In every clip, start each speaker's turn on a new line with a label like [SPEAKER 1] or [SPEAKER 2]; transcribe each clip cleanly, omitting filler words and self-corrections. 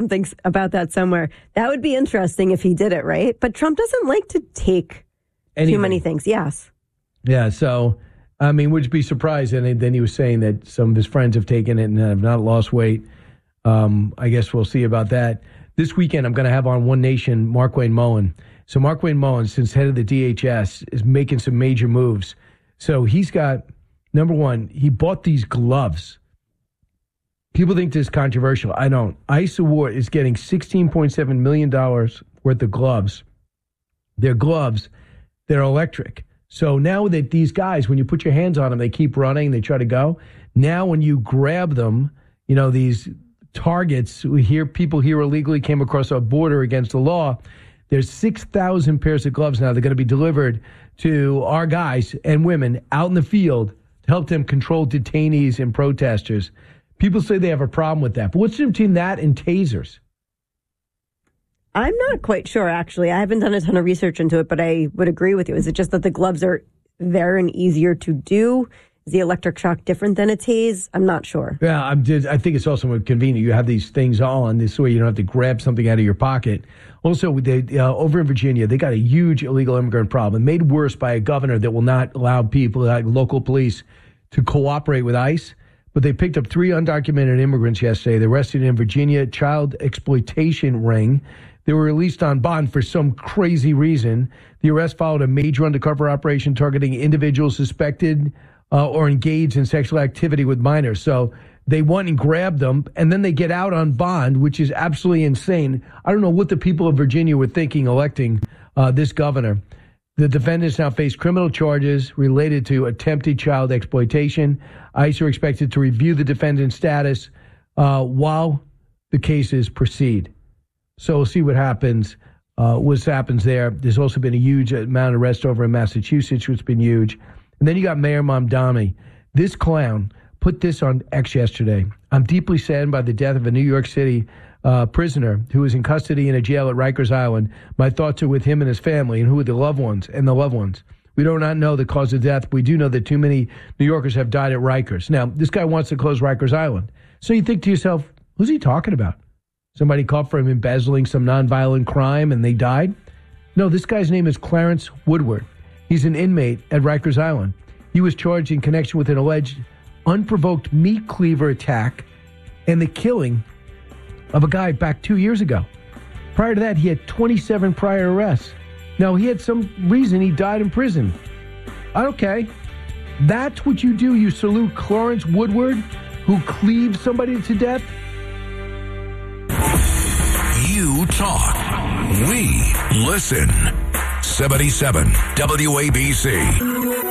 [SPEAKER 1] something about that somewhere. That would be interesting if he did it, right? But Trump doesn't like to take too many things. Yes.
[SPEAKER 2] Yeah, so, I mean, would you be surprised? And then he was saying that some of his friends have taken it and have not lost weight. I guess we'll see about that. This weekend, I'm going to have on One Nation Markwayne Mullin. So Markwayne Mullin, since head of the DHS, is making some major moves. So he's got, number one, he bought these gloves. People think this is controversial. I don't. ICE Award is getting $16.7 million worth of gloves. They're gloves that are electric. So now that these guys, when you put your hands on them, they keep running, they try to go. Now when you grab them, you know, these targets, people here illegally came across our border against the law. There's 6,000 pairs of gloves now. They're going to be delivered to our guys and women out in the field to help them control detainees and protesters. People say they have a problem with that. But what's between that and tasers?
[SPEAKER 1] I'm not quite sure, actually. I haven't done a ton of research into it, but I would agree with you. Is it just that the gloves are there and easier to do? Is the electric shock different than a tase? I'm not sure. Yeah,
[SPEAKER 2] I think it's also more convenient. You have these things on. This way you don't have to grab something out of your pocket. Also, over in Virginia, they got a huge illegal immigrant problem, made worse by a governor that will not allow people, like local police, to cooperate with ICE. But they picked up 3 undocumented immigrants yesterday. They arrested in Virginia, child exploitation ring. They were released on bond for some crazy reason. The arrest followed a major undercover operation targeting individuals suspected or engaged in sexual activity with minors. So they went and grabbed them, and then they get out on bond, which is absolutely insane. I don't know what the people of Virginia were thinking electing this governor. The defendants now face criminal charges related to attempted child exploitation. ICE are expected to review the defendant's status while the cases proceed. So we'll see what happens there. There's also been a huge amount of arrests over in Massachusetts, which has been huge. And then you got Mayor Mamdani. This clown put this on X yesterday. I'm deeply saddened by the death of a New York City prisoner who is in custody in a jail at Rikers Island. My thoughts are with him and his family and who are the loved ones. We do not know the cause of death. We do know that too many New Yorkers have died at Rikers. Now, this guy wants to close Rikers Island. So you think to yourself, who's he talking about? Somebody caught for him embezzling some nonviolent crime and they died? No, this guy's name is Clarence Woodward. He's an inmate at Rikers Island. He was charged in connection with an alleged unprovoked meat cleaver attack and the killing of a guy back 2 years ago. Prior to that, he had 27 prior arrests. Now, he had some reason he died in prison. Okay. That's what you do. You salute Clarence Woodward, who cleaved somebody to death?
[SPEAKER 3] You talk. We listen. 77 WABC.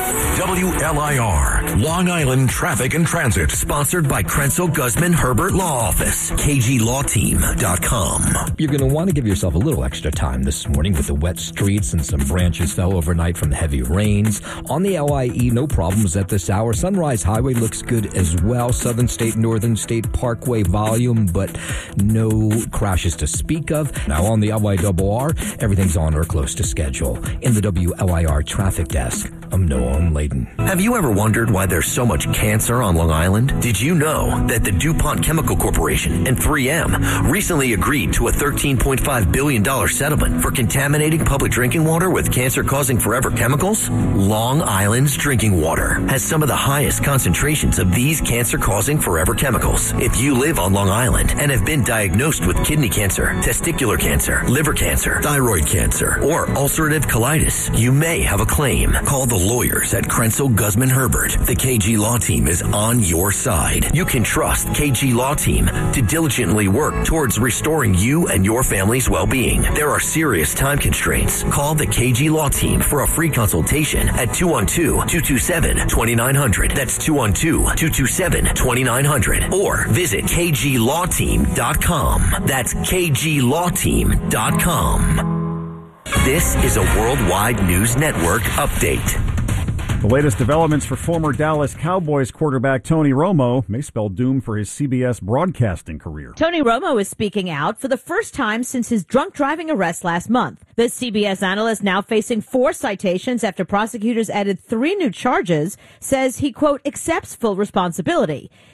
[SPEAKER 3] WLIR, Long Island Traffic and Transit.
[SPEAKER 4] Sponsored by Krenzel Guzman Herbert Law Office. KGLawTeam.com.
[SPEAKER 5] You're going to want to give yourself a little extra time this morning with the wet streets and some branches fell overnight from the heavy rains. On the LIE, no problems at this hour. Sunrise Highway looks good as well. Southern State, Northern State Parkway volume, but no crashes to speak of. Now on the LIRR, everything's on or close to schedule. In the WLIR traffic desk, I'm Noam Layden.
[SPEAKER 4] Have you ever wondered why there's so much cancer on Long Island? Did you know that the DuPont Chemical Corporation and 3M recently agreed to a $13.5 billion settlement for contaminating public drinking water with cancer-causing forever chemicals? Long Island's drinking water has some of the highest concentrations of these cancer-causing forever chemicals. If you live on Long Island and have been diagnosed with kidney cancer, testicular cancer, liver cancer, thyroid cancer, or ulcerative colitis, you may have a claim. Call the lawyers at Krenzel Guzman Herbert. The KG Law Team is on your side. You can trust KG Law Team to diligently work towards restoring you and your family's well-being. There are serious time constraints. Call the KG Law Team for a free consultation at 212-227-2900. That's 212-227-2900. Or visit KGLawTeam.com. That's KGLawTeam.com. This is a Worldwide News Network update.
[SPEAKER 6] The latest developments for former Dallas Cowboys quarterback Tony Romo may spell doom for his CBS broadcasting career.
[SPEAKER 7] Tony Romo is speaking out for the first time since his drunk driving arrest last month. The CBS analyst, now facing 4 citations after prosecutors added 3 new charges, says he, quote, accepts full responsibility.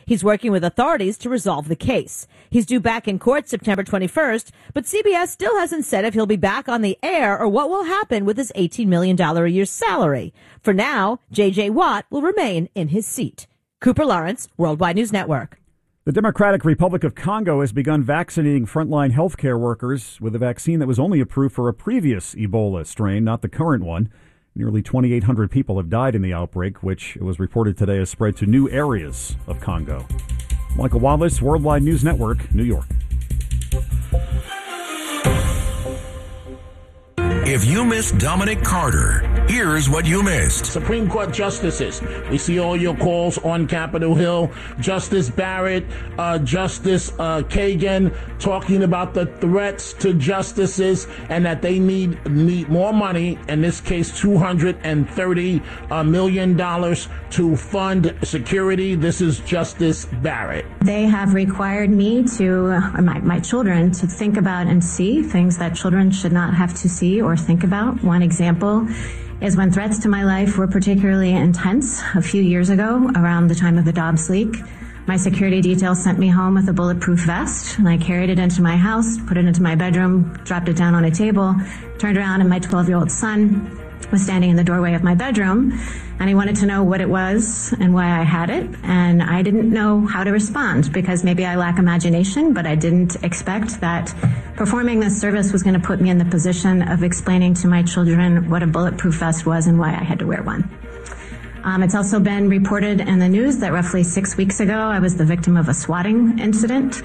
[SPEAKER 7] He's working with authorities to resolve the case. He's due back in court September 21st, but CBS still hasn't said if he'll be back on the air or what will happen with his $18 million a year salary. For now, J.J. Watt will remain in his seat. Cooper Lawrence, Worldwide News Network.
[SPEAKER 6] The Democratic Republic of Congo has begun vaccinating frontline healthcare workers with a vaccine that was only approved for a previous Ebola strain, not the current one. Nearly 2,800 people have died in the outbreak, which it was reported today has spread to new areas of Congo. Michael Wallace, Worldwide News Network, New York.
[SPEAKER 3] If you missed Dominic Carter, here's what you missed.
[SPEAKER 8] Supreme Court justices. We see all your calls on Capitol Hill. Justice Barrett, Justice Kagan talking about the threats to justices and that they need more money, in this case $230 million to fund security. This is Justice Barrett.
[SPEAKER 9] They have required me to, my children, to think about and see things that children should not have to see or think about. One example is when threats to my life were particularly intense a few years ago around the time of the Dobbs leak. My security detail sent me home with a bulletproof vest, and I carried it into my house, put it into my bedroom, dropped it down on a table, turned around, and my 12-year-old son was standing in the doorway of my bedroom, and he wanted to know what it was and why I had it, and I didn't know how to respond because maybe I lack imagination, but I didn't expect that performing this service was going to put me in the position of explaining to my children what a bulletproof vest was and why I had to wear one. It's also been reported in the news that roughly 6 weeks ago, I was the victim of a swatting incident.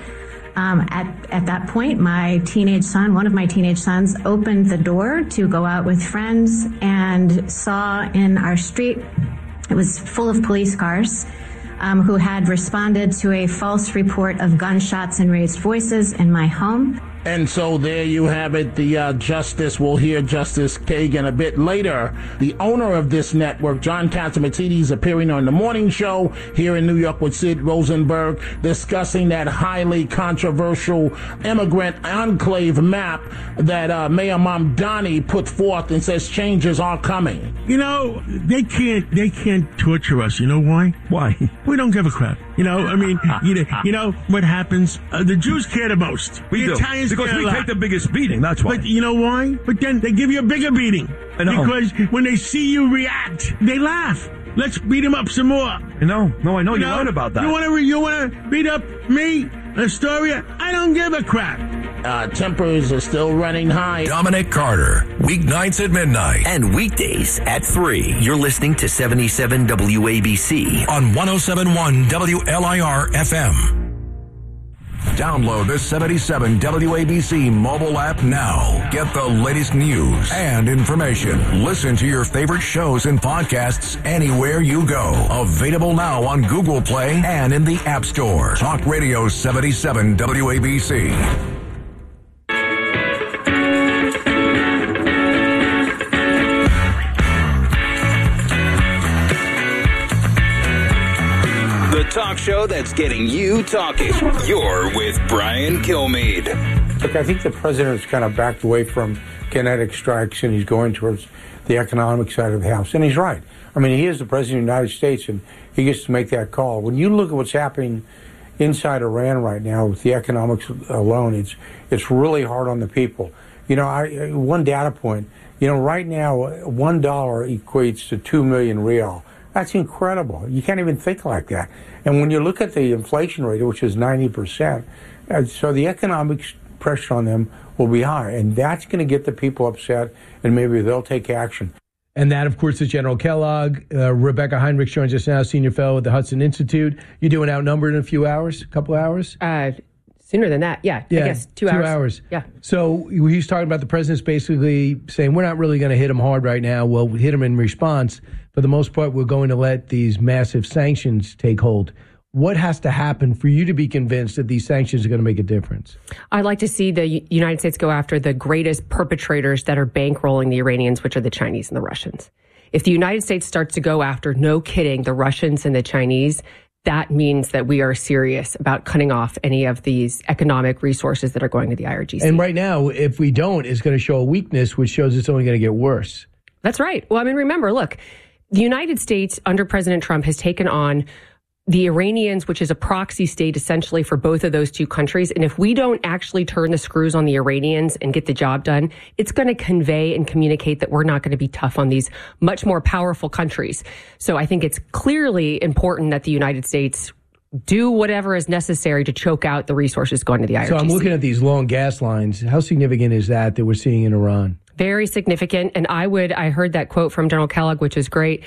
[SPEAKER 9] At that point, my teenage son, one of my teenage sons, opened the door to go out with friends and saw in our street, it was full of police cars, who had responded to a false report of gunshots and raised voices in my home.
[SPEAKER 8] And so there you have it. The justice, we'll hear Justice Kagan a bit later. The owner of this network, John Catsimatidis, appearing on The Morning Show here in New York with Sid Rosenberg, discussing that highly controversial immigrant enclave map that Mayor Mamdani put forth and says changes are coming.
[SPEAKER 10] You know, they can't torture us. You know why? Why? We don't give a crap. You know, I mean, you know what happens? The Jews care the most.
[SPEAKER 11] We do.
[SPEAKER 10] Italians
[SPEAKER 11] because we take the biggest beating, that's why.
[SPEAKER 10] But you know why? But then they give you a bigger beating.
[SPEAKER 11] I know.
[SPEAKER 10] Because when they see you react, they laugh. Let's beat them up some more.
[SPEAKER 11] No, I know. You learn about that.
[SPEAKER 10] You want to beat up me, Astoria? I don't give a crap.
[SPEAKER 8] Tempers are still running high.
[SPEAKER 3] Dominic Carter, weeknights at midnight.
[SPEAKER 4] And weekdays at 3. You're listening to 77 WABC.
[SPEAKER 3] On 107.1 WLIR FM. Download the 77 WABC mobile app now. Get the latest news and information. Listen to your favorite shows and podcasts anywhere you go. Available now on Google Play and in the App Store. Talk Radio 77 WABC.
[SPEAKER 12] Talk show that's getting you talking. You're with Brian Kilmeade.
[SPEAKER 13] Look, I think the president has kind of backed away from kinetic strikes and he's going towards the economic side of the house. And he's right. I mean, he is the president of the United States and he gets to make that call. When you look at what's happening inside Iran right now with the economics alone, it's really hard on the people. You know, one data point, you know, right now, $1 equates to 2 million real. That's incredible. You can't even think like that. And when you look at the inflation rate, which is 90%, so the economic pressure on them will be high. And that's going to get the people upset, and maybe they'll take action.
[SPEAKER 2] And that, of course, is General Kellogg. Rebecca Heinrich joins us now, senior fellow at the Hudson Institute. You're doing Outnumbered in a few hours, a couple hours?
[SPEAKER 14] Sooner than that, yeah. I guess 2 hours.
[SPEAKER 2] 2 hours.
[SPEAKER 14] Yeah.
[SPEAKER 2] So he's talking about the president's basically saying, we're not really going to hit him hard right now. We'll hit him in response. For the most part, we're going to let these massive sanctions take hold. What has to happen for you to be convinced that these sanctions are going to make a difference?
[SPEAKER 14] I'd like to see the United States go after the greatest perpetrators that are bankrolling the Iranians, which are the Chinese and the Russians. If the United States starts to go after, no kidding, the Russians and the Chinese, that means that we are serious about cutting off any of these economic resources that are going to the IRGC.
[SPEAKER 2] And right now, if we don't, it's going to show a weakness, which shows it's only going to get worse.
[SPEAKER 14] That's right. Well, I mean, remember, look, the United States under President Trump has taken on the Iranians, which is a proxy state essentially for both of those two countries. And if we don't actually turn the screws on the Iranians and get the job done, it's going to convey and communicate that we're not going to be tough on these much more powerful countries. So I think it's clearly important that the United States do whatever is necessary to choke out the resources going to the IRGC.
[SPEAKER 2] So I'm looking at these long gas lines. How significant is that we're seeing in Iran?
[SPEAKER 14] Very significant. And I heard that quote from General Kellogg, which is great.